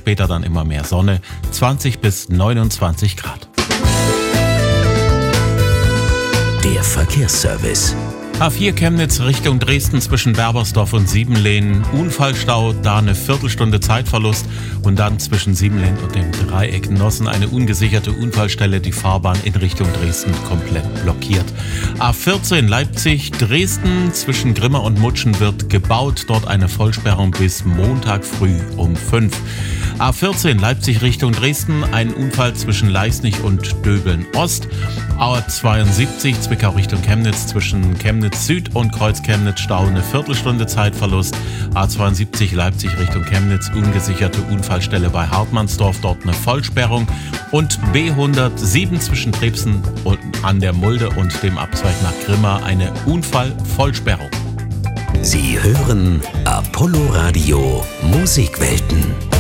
später dann immer mehr Sonne, 20 bis 29 Grad. Der Verkehrsservice. A4 Chemnitz Richtung Dresden zwischen Berbersdorf und Siebenlehn. Unfallstau, da eine Viertelstunde Zeitverlust. Und dann zwischen Siebenlehn und dem Dreieck Nossen eine ungesicherte Unfallstelle. Die Fahrbahn in Richtung Dresden komplett blockiert. A14 Leipzig-Dresden zwischen Grimma und Mutschen wird gebaut. Dort eine Vollsperrung bis Montag früh um 5. A14 Leipzig Richtung Dresden, ein Unfall zwischen Leisnig und Döbeln-Ost. A72 Zwickau Richtung Chemnitz zwischen Chemnitz Süd und Kreuz Chemnitz Stau, eine Viertelstunde Zeitverlust. A72 Leipzig Richtung Chemnitz, ungesicherte Unfallstelle bei Hartmannsdorf, dort eine Vollsperrung. Und B107 zwischen Trebsen und an der Mulde und dem Abzweig nach Grimma, eine Unfallvollsperrung. Sie hören Apollo Radio Musikwelten.